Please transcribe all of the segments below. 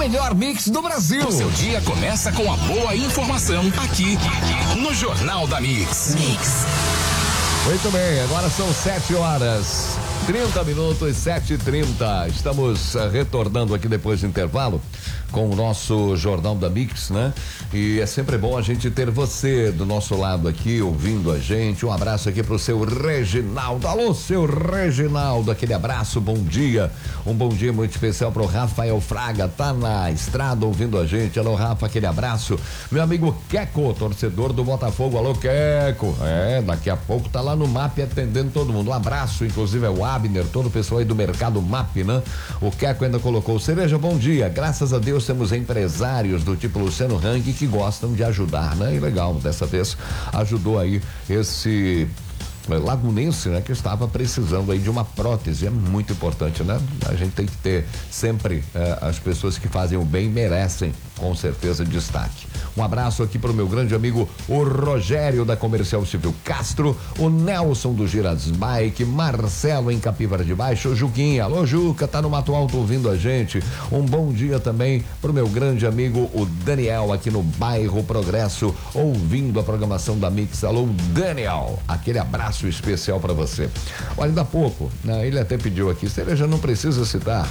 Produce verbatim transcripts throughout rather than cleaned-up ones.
melhor mix do Brasil. O seu dia começa com a boa informação aqui no Jornal da Mix. Mix. Muito bem, agora são sete horas, trinta minutos, sete e trinta. Estamos uh, retornando aqui depois do intervalo com o nosso Jornal da Mix, né? E é sempre bom a gente ter você do nosso lado aqui, ouvindo a gente. Um abraço aqui pro seu Reginaldo. Alô, seu Reginaldo, aquele abraço, bom dia. Um bom dia muito especial pro Rafael Fraga, tá na estrada ouvindo a gente. Alô, Rafa, aquele abraço. Meu amigo Queco, torcedor do Botafogo. Alô, Queco. É, daqui a pouco tá lá no M A P atendendo todo mundo. Um abraço, inclusive é o Abner, todo o pessoal aí do mercado M A P, né? O Queco ainda colocou: Cereja, bom dia. Graças a Deus temos empresários do tipo Luciano Hang que gostam de ajudar, né? E legal, dessa vez ajudou aí esse lagunense, né? Que estava precisando aí de uma prótese. É muito importante, né? A gente tem que ter sempre eh, as pessoas que fazem o bem merecem com certeza destaque. Um abraço aqui para o meu grande amigo o Rogério da Comercial Civil Castro, o Nelson do Giras Bike, Marcelo em Capivara de Baixo, o Juquinha, alô Juca, tá no Mato Alto ouvindo a gente. Um bom dia também para o meu grande amigo o Daniel aqui no bairro Progresso, ouvindo a programação da Mix. Alô Daniel, aquele abraço especial para você. Olha, ainda há pouco, né, ele até pediu aqui, você já não precisa citar,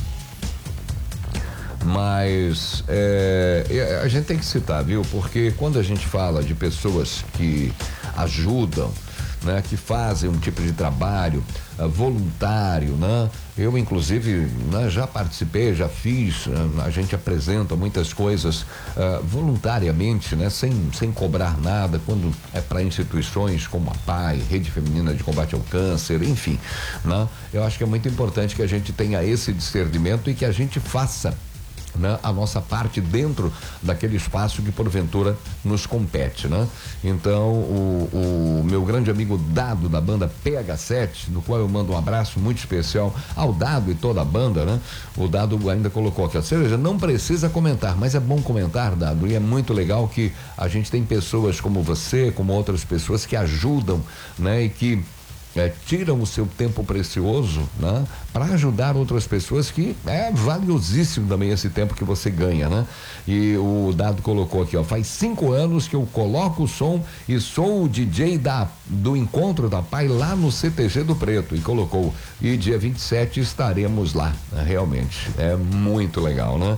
mas é, a gente tem que citar, viu? Porque quando a gente fala de pessoas que ajudam, né, que fazem um tipo de trabalho uh, voluntário, né? Eu, inclusive, né, já participei, já fiz, uh, a gente apresenta muitas coisas uh, voluntariamente, né? Sem, sem cobrar nada, quando é para instituições como a P A I, Rede Feminina de Combate ao Câncer, enfim, né? Eu acho que é muito importante que a gente tenha esse discernimento e que a gente faça, né, a nossa parte dentro daquele espaço que porventura nos compete, né? Então o, o meu grande amigo Dado da banda P H sete, do qual eu mando um abraço muito especial ao Dado e toda a banda, né? O Dado ainda colocou aqui, ou seja, não precisa comentar, mas é bom comentar, Dado, e é muito legal que a gente tem pessoas como você, como outras pessoas que ajudam, né? E que É, tiram o seu tempo precioso, né, para ajudar outras pessoas, que é valiosíssimo também esse tempo que você ganha, né? E o Dado colocou aqui, ó, faz cinco anos que eu coloco o som e sou o D J da, do Encontro da P A I lá no C T G do Preto, e colocou, e dia vinte e sete estaremos lá, né? Realmente, é muito legal, né?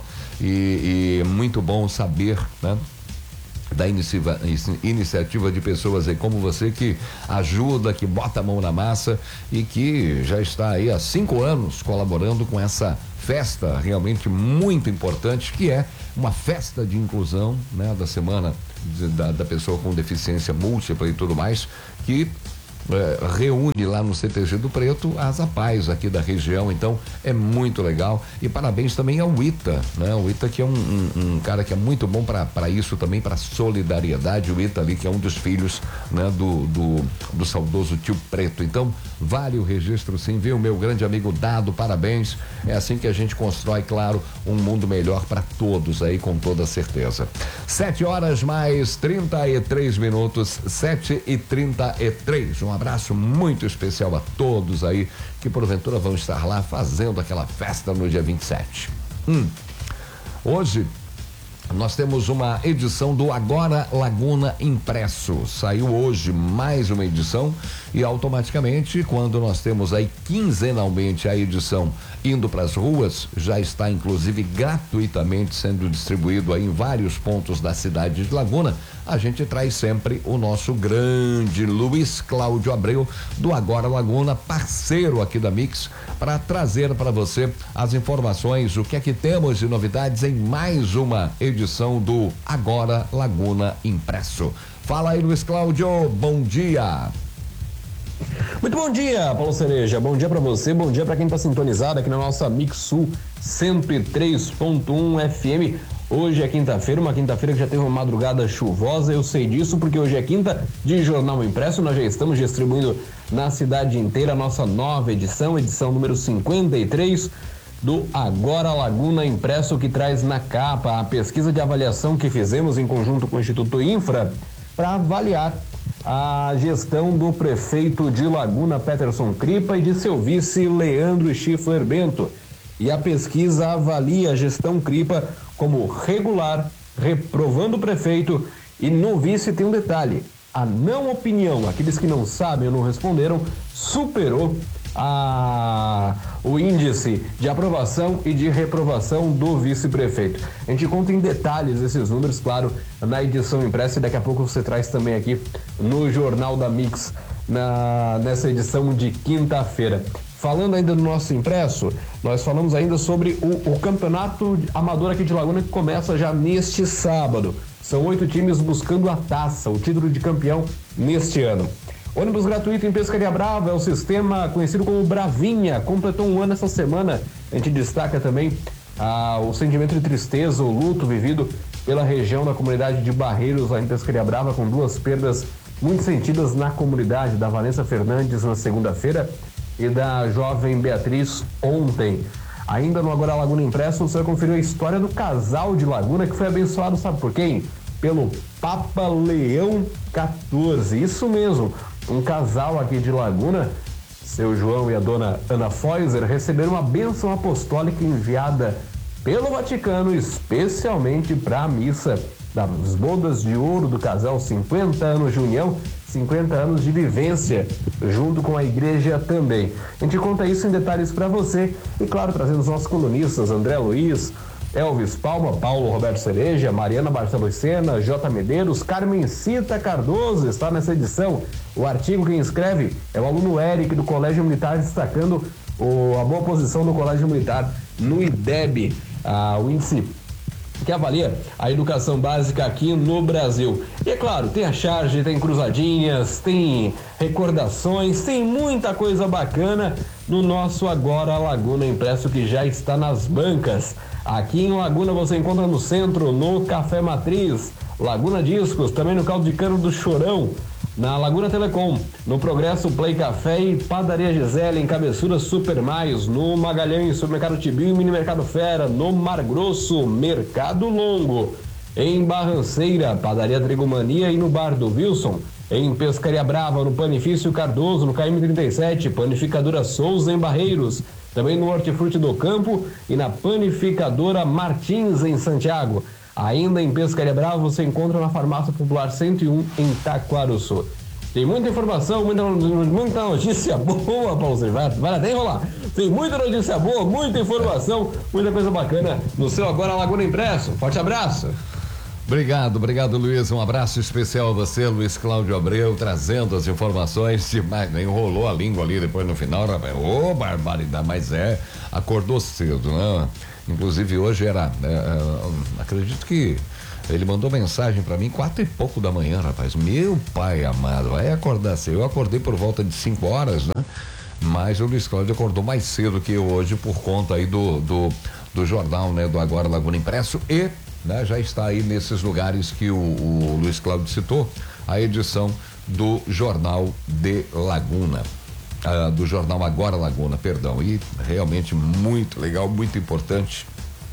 E, e muito bom saber, né, da iniciativa, iniciativa de pessoas aí como você, que ajuda, que bota a mão na massa e que já está aí há cinco anos colaborando com essa festa realmente muito importante, que é uma festa de inclusão, né, da semana de, da, da pessoa com deficiência múltipla e tudo mais, que É, reúne lá no C T G do Preto as A P A Is aqui da região. Então é muito legal, e parabéns também ao Ita, né? O Ita, que é um, um, um cara que é muito bom para isso também, para solidariedade. O Ita ali, que é um dos filhos, né, do, do, do saudoso tio Preto. Então vale o registro sim, viu, meu grande amigo Dado, parabéns. É assim que a gente constrói, claro, um mundo melhor para todos aí, com toda certeza. Sete horas mais trinta e três minutos, sete e trinta e três. Um abraço muito especial a todos aí que porventura vão estar lá fazendo aquela festa no dia vinte e sete. Hum. Hoje nós temos uma edição do Agora Laguna Impresso. Saiu hoje mais uma edição, e automaticamente, quando nós temos aí quinzenalmente a edição indo para as ruas, já está inclusive gratuitamente sendo distribuído aí em vários pontos da cidade de Laguna. A gente traz sempre o nosso grande Luiz Cláudio Abreu, do Agora Laguna, parceiro aqui da Mix, para trazer para você as informações, o que é que temos de novidades em mais uma edição do Agora Laguna Impresso. Fala aí, Luiz Cláudio, bom dia. Muito bom dia, Paulo Cereja, bom dia para você, bom dia para quem está sintonizado aqui na nossa Mix Sul cento e três ponto um F M. Hoje é quinta-feira, uma quinta-feira que já teve uma madrugada chuvosa, eu sei disso porque hoje é quinta de Jornal Impresso. Nós já estamos distribuindo na cidade inteira a nossa nova edição, edição número cinquenta e três do Agora Laguna Impresso, que traz na capa a pesquisa de avaliação que fizemos em conjunto com o Instituto Infra para avaliar a gestão do prefeito de Laguna, Peterson Cripa, e de seu vice, Leandro Schiffler Bento. e a pesquisa avalia a gestão Cripa como regular, reprovando o prefeito, e no vice tem um detalhe: a não opinião, aqueles que não sabem ou não responderam, superou a, o índice de aprovação e de reprovação do vice-prefeito. A gente conta em detalhes esses números, claro, na edição impressa, e daqui a pouco você traz também aqui no Jornal da Mix, na, nessa edição de quinta-feira. Falando ainda do nosso impresso, nós falamos ainda sobre o, o campeonato amador aqui de Laguna, que começa já neste sábado. São oito times buscando a taça, o título de campeão neste ano. Ônibus gratuito em Pescaria Brava é o sistema conhecido como Bravinha. Completou um ano essa semana. A gente destaca também ah, o sentimento de tristeza, o luto vivido pela região da comunidade de Barreiros, lá em Pescaria Brava, com duas perdas muito sentidas na comunidade, da Vanessa Fernandes na segunda-feira e da jovem Beatriz ontem. Ainda no Agora Laguna Impresso, você conferiu a história do casal de Laguna que foi abençoado, sabe por quem? Pelo Papa Leão quatorze. Isso mesmo, um casal aqui de Laguna, seu João e a dona Ana Feuser, receberam uma bênção apostólica enviada pelo Vaticano especialmente para a missa das bodas de ouro do casal, cinquenta anos de união, cinquenta anos de vivência junto com a igreja também. A gente conta isso em detalhes para você e, claro, trazendo os nossos colunistas André Luiz, Elvis Palma, Paulo Roberto Cereja, Mariana Barcelos Sena, J. Medeiros, Carmen Cita Cardoso está nessa edição. O artigo quem escreve é o aluno Eric do Colégio Militar, destacando o, a boa posição do Colégio Militar no I D E B, ah, o índice que avalia a educação básica aqui no Brasil. E é claro, tem a charge, tem cruzadinhas, tem recordações, tem muita coisa bacana no nosso Agora Laguna Impresso, que já está nas bancas. Aqui em Laguna você encontra no centro, no Café Matriz, Laguna Discos, também no Caldo de Cana do Chorão, na Laguna Telecom, no Progresso Play Café e Padaria Gisele, em Cabeçuda Super Mais, no Magalhães, Supermercado Tibio e Mini Mercado Fera, no Mar Grosso, Mercado Longo, em Barranceira, Padaria Trigomania e no Bar do Wilson, em Pescaria Brava, no Panifício Cardoso, no K M trinta e sete, Panificadora Souza em Barreiros, também no Hortifruti do Campo e na Panificadora Martins em Santiago. Ainda em Pescaria Brava você encontra na Farmácia Popular cento e um em Taquarussu. Tem muita informação, muita, muita notícia boa, Paulo Silva. Vai até enrolar. Tem muita notícia boa, muita informação, muita coisa bacana no seu Agora Laguna Impresso. Forte abraço. Obrigado, obrigado, Luiz. Um abraço especial a você, Luiz Cláudio Abreu, trazendo as informações. Demais, enrolou a língua ali depois no final, rapaz. Ô, oh, barbaridade, mas é, acordou cedo, né? Inclusive hoje era, é, é, acredito que ele mandou mensagem para mim quatro e pouco da manhã, rapaz. Meu pai amado, vai acordar cedo. Eu acordei por volta de cinco horas, né? Mas o Luiz Cláudio acordou mais cedo que eu hoje por conta aí do, do, do jornal, né? Do Agora Laguna Impresso e, né? Já está aí nesses lugares que o, o Luiz Cláudio citou, a edição do Jornal de Laguna. Uh, do jornal Agora Laguna, perdão, e realmente muito legal, muito importante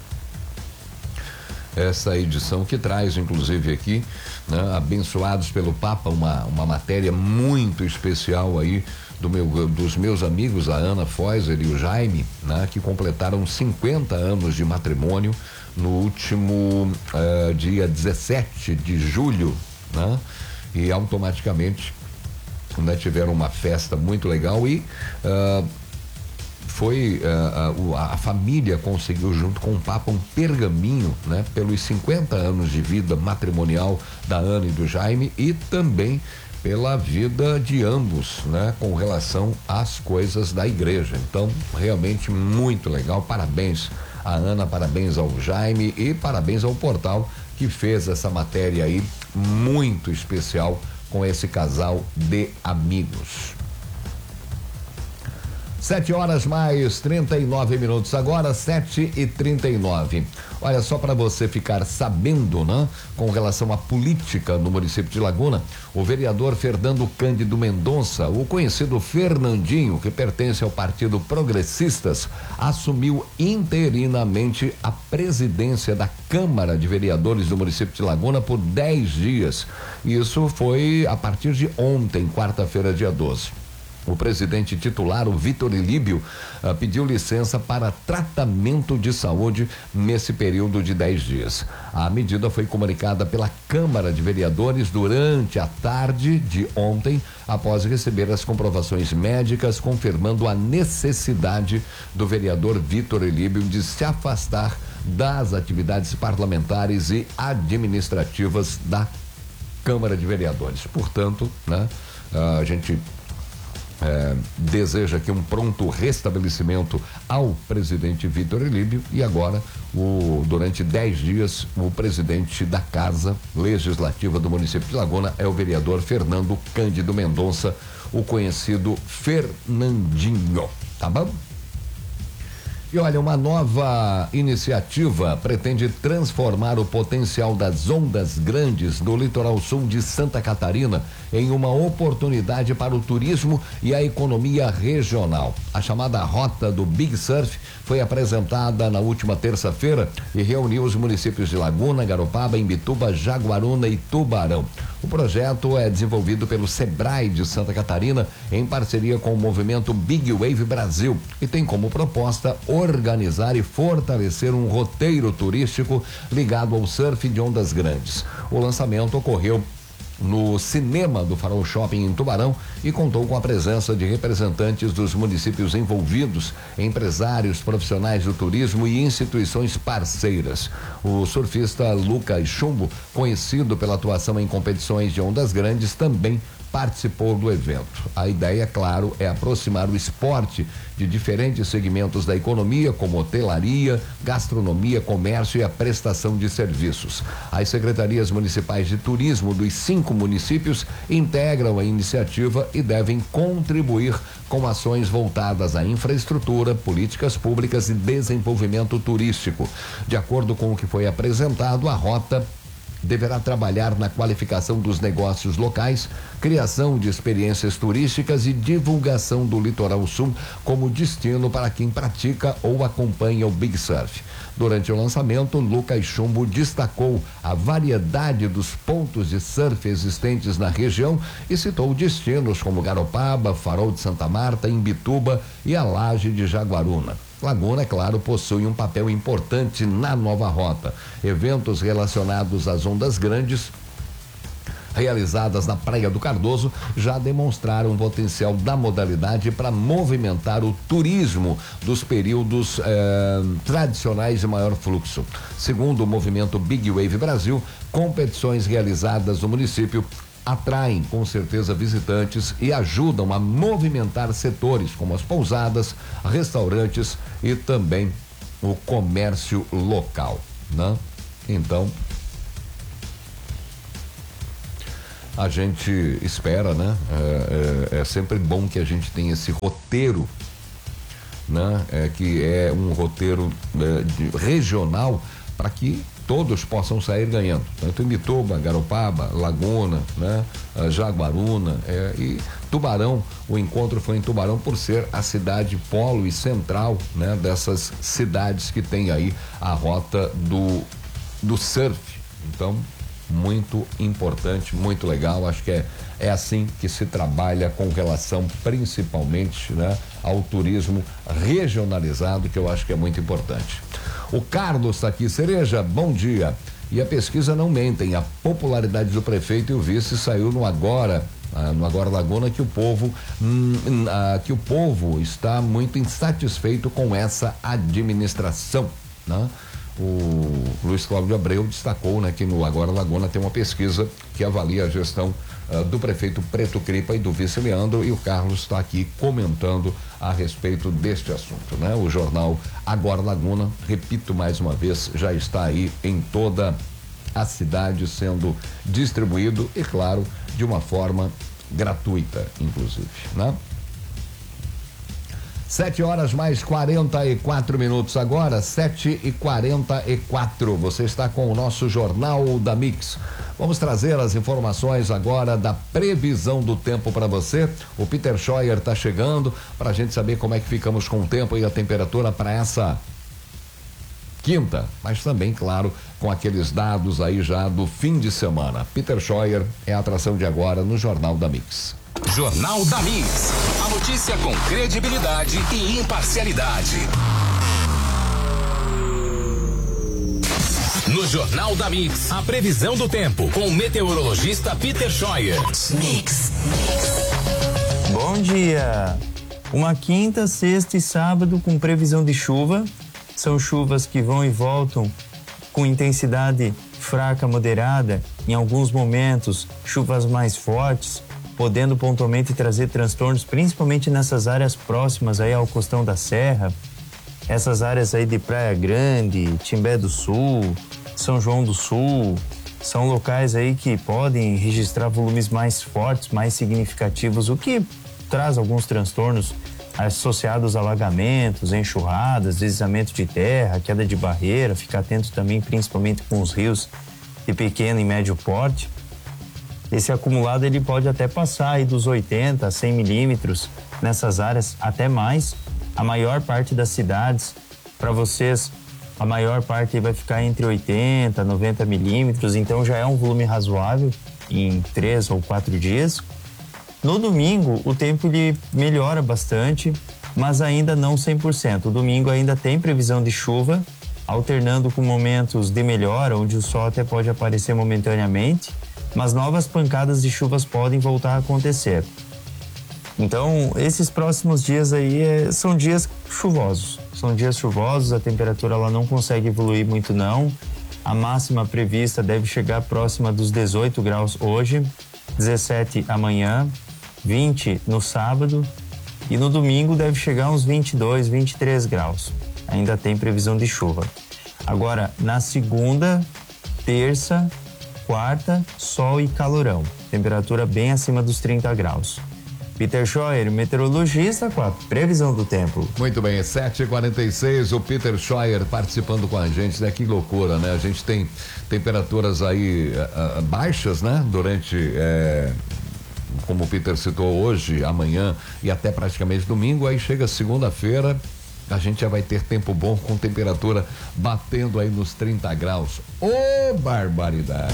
essa edição que traz, inclusive aqui, né, abençoados pelo Papa, uma, uma matéria muito especial aí do meu, dos meus amigos, a Ana Feuser e o Jaime, né, que completaram cinquenta anos de matrimônio no último uh, dia dezessete de julho, né, e automaticamente né, tiveram uma festa muito legal e uh, foi uh, uh, a família conseguiu junto com o Papa um pergaminho, né, pelos cinquenta anos de vida matrimonial da Ana e do Jaime e também pela vida de ambos, né, com relação às coisas da igreja. Então, realmente muito legal. Parabéns à Ana, parabéns ao Jaime e parabéns ao portal que fez essa matéria aí muito especial com esse casal de amigos. Sete horas mais trinta e nove minutos agora, sete e trinta e nove. Olha, só para você ficar sabendo, né? Com relação à política no município de Laguna, o vereador Fernando Cândido Mendonça, o conhecido Fernandinho, que pertence ao Partido Progressistas, assumiu interinamente a presidência da Câmara de Vereadores do município de Laguna por dez dias. Isso foi a partir de ontem, quarta-feira, dia doze. O presidente titular, o Vitor Elíbio, uh, pediu licença para tratamento de saúde nesse período de dez dias. A medida foi comunicada pela Câmara de Vereadores durante a tarde de ontem, após receber as comprovações médicas confirmando a necessidade do vereador Vitor Elíbio de se afastar das atividades parlamentares e administrativas da Câmara de Vereadores. Portanto, né, a gente É, deseja aqui um pronto restabelecimento ao presidente Vitor Elíbio e agora, o, durante dez dias, o presidente da Casa Legislativa do município de Laguna é o vereador Fernando Cândido Mendonça, o conhecido Fernandinho, tá bom? E olha, uma nova iniciativa pretende transformar o potencial das ondas grandes do litoral sul de Santa Catarina em uma oportunidade para o turismo e a economia regional. A chamada Rota do Big Surf foi apresentada na última terça-feira e reuniu os municípios de Laguna, Garopaba, Imbituba, Jaguaruna e Tubarão. O projeto é desenvolvido pelo Sebrae de Santa Catarina em parceria com o movimento Big Wave Brasil e tem como proposta organizar e fortalecer um roteiro turístico ligado ao surf de ondas grandes. O lançamento ocorreu no cinema do Farol Shopping em Tubarão e contou com a presença de representantes dos municípios envolvidos, empresários, profissionais do turismo e instituições parceiras. O surfista Lucas Chumbo, conhecido pela atuação em competições de ondas grandes, também participou do evento. A ideia, claro, é aproximar o esporte de diferentes segmentos da economia, como hotelaria, gastronomia, comércio e a prestação de serviços. As secretarias municipais de turismo dos cinco municípios integram a iniciativa e devem contribuir com ações voltadas à infraestrutura, políticas públicas e desenvolvimento turístico. De acordo com o que foi apresentado, a rota deverá trabalhar na qualificação dos negócios locais, criação de experiências turísticas e divulgação do litoral sul como destino para quem pratica ou acompanha o Big Surf. Durante o lançamento, Lucas Chumbo destacou a variedade dos pontos de surf existentes na região e citou destinos como Garopaba, Farol de Santa Marta, Imbituba e a Laje de Jaguaruna. Laguna, é claro, possui um papel importante na nova rota. Eventos relacionados às ondas grandes, realizadas na Praia do Cardoso, já demonstraram o potencial da modalidade para movimentar o turismo dos períodos eh, tradicionais de maior fluxo. Segundo o movimento Big Wave Brasil, competições realizadas no município atraem com certeza visitantes e ajudam a movimentar setores como as pousadas, restaurantes e também o comércio local, né? Então, a gente espera, né? É, é, é sempre bom que a gente tenha esse roteiro, né? É, que é um roteiro é, de, regional para que todos possam sair ganhando, tanto em Imbituba, Garopaba, Laguna, né? Jaguaruna é, e Tubarão. O encontro foi em Tubarão por ser a cidade polo e central, né? Dessas cidades que tem aí a rota do, do surf. Então, muito importante, muito legal. Acho que é, é assim que se trabalha com relação principalmente, né, ao turismo regionalizado, que eu acho que é muito importante. O Carlos está aqui. Cereja, bom dia. E a pesquisa não mentem, a popularidade do prefeito e o vice saiu no agora, ah, no Agora Laguna, que o povo hum, ah, que o povo está muito insatisfeito com essa administração, né? O Luiz Cláudio Abreu destacou, né, que no Agora Laguna tem uma pesquisa que avalia a gestão uh, do prefeito Preto Cripa e do vice Leandro, e o Carlos está aqui comentando a respeito deste assunto, né? O jornal Agora Laguna, repito mais uma vez, já está aí em toda a cidade sendo distribuído e, claro, de uma forma gratuita, inclusive, né? Sete horas mais quarenta e quatro minutos agora, sete e quarenta e quatro. Você está com o nosso Jornal da Mix. Vamos trazer as informações agora da previsão do tempo para você. O Peter Scheuer está chegando para a gente saber como é que ficamos com o tempo e a temperatura para essa quinta, mas também, claro, com aqueles dados aí já do fim de semana. Peter Scheuer é a atração de agora no Jornal da Mix. Jornal da Mix. A notícia com credibilidade e imparcialidade. No Jornal da Mix, a previsão do tempo com o meteorologista Peter Scheuer. Mix. Bom dia! Uma quinta, sexta e sábado com previsão de chuva. São chuvas que vão e voltam com intensidade fraca, moderada. Em alguns momentos, chuvas mais fortes, podendo pontualmente trazer transtornos, principalmente nessas áreas próximas aí ao Costão da Serra. Essas áreas aí de Praia Grande, Timbé do Sul, São João do Sul, são locais aí que podem registrar volumes mais fortes, mais significativos, o que traz alguns transtornos associados a alagamentos, enxurradas, deslizamento de terra, queda de barreira. Ficar atento também, principalmente com os rios de pequeno e médio porte. Esse acumulado ele pode até passar aí dos oitenta a cem milímetros nessas áreas, até mais. A maior parte das cidades, para vocês, a maior parte vai ficar entre oitenta, noventa milímetros, então já é um volume razoável em três ou quatro dias. No domingo, o tempo ele melhora bastante, mas ainda não cem por cento. O domingo ainda tem previsão de chuva, alternando com momentos de melhora, onde o sol até pode aparecer momentaneamente, mas novas pancadas de chuvas podem voltar a acontecer. Então, esses próximos dias aí é, são dias chuvosos. São dias chuvosos, a temperatura ela não consegue evoluir muito não. A máxima prevista deve chegar próxima dos dezoito graus hoje, dezessete amanhã, vinte no sábado e no domingo deve chegar uns vinte e dois, vinte e três graus. Ainda tem previsão de chuva. Agora, na segunda, terça, quarta, sol e calorão. Temperatura bem acima dos trinta graus. Peter Scheuer, meteorologista, com a previsão do tempo. Muito bem, sete e quarenta e seis, o Peter Scheuer participando com a gente, né? Que loucura, né? A gente tem temperaturas aí uh, baixas, né? Durante, é, como o Peter citou, hoje, amanhã e até praticamente domingo, aí chega segunda-feira, a gente já vai ter tempo bom com temperatura batendo aí nos trinta graus. Ô, oh, barbaridade!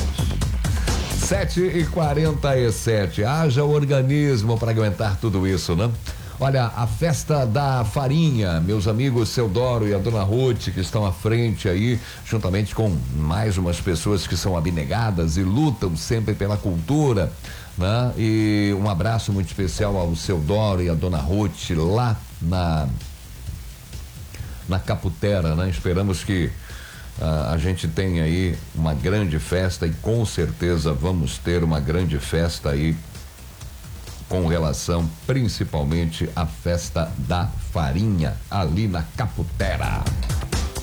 sete e quarenta e sete, haja organismo para aguentar tudo isso, né? Olha, a festa da farinha, meus amigos Seudoro e a dona Ruth, que estão à frente aí, juntamente com mais umas pessoas que são abnegadas e lutam sempre pela cultura, né? E um abraço muito especial ao Seudoro e a dona Ruth lá na na Caputera, né? Esperamos que Uh, a gente tem aí uma grande festa e com certeza vamos ter uma grande festa aí com relação principalmente à festa da farinha ali na Caputera.